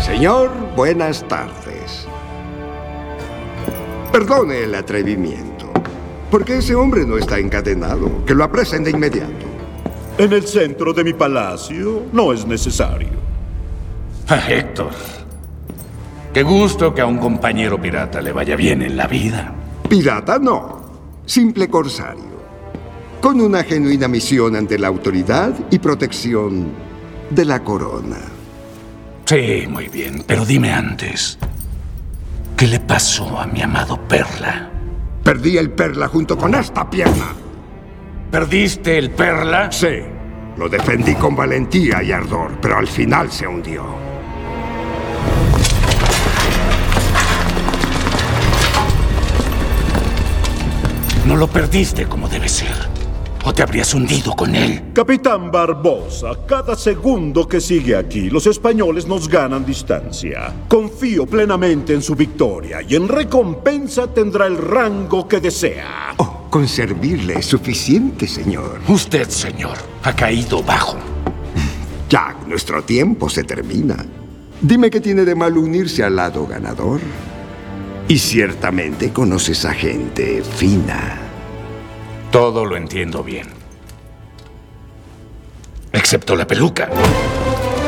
Señor, buenas tardes. Perdone el atrevimiento. ¿Por qué ese hombre no está encadenado? Que lo apresen de inmediato. En el centro de mi palacio no es necesario. Héctor, qué gusto que a un compañero pirata le vaya bien en la vida. Pirata no, simple corsario. Con una genuina misión ante la autoridad y protección de la corona. Sí, muy bien, pero dime antes, ¿qué le pasó a mi amado Perla? Perdí el Perla junto con esta pierna. ¿Perdiste el Perla? Sí, lo defendí con valentía y ardor, pero al final se hundió. No lo perdiste como debe ser, o te habrías hundido con él. Capitán Barbosa, cada segundo que sigue aquí, los españoles nos ganan distancia. Confío plenamente en su victoria y en recompensa tendrá el rango que desea. Oh, con servirle es suficiente, señor. Usted, señor, ha caído bajo. Jack, nuestro tiempo se termina. Dime qué tiene de malo unirse al lado ganador. Y ciertamente conoces a gente fina. Todo lo entiendo bien. Excepto la peluca.